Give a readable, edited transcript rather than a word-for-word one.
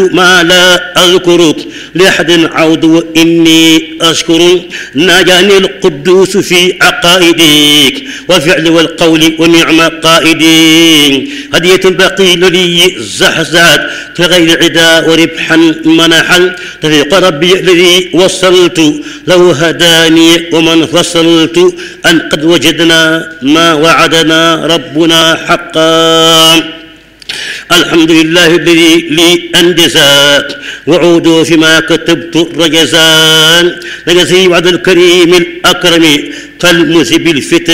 ما لا أذكر لأحد عود وإني أشكر ناجاني القدوس في عقائدك والفعل والقول ونعم قائدي هدية البقي الذي زحزحت في غير عدا وربحا منحا تفيق ربي الذي وصلت له هداني ومن فصلت أن قد وجدنا ما وعدنا ربنا حقا الحمد لله الذي لي أنجزات وعودوا فيما كتبت رجزان لجزي وعد الكريم الأكرم كالمذهب الفتن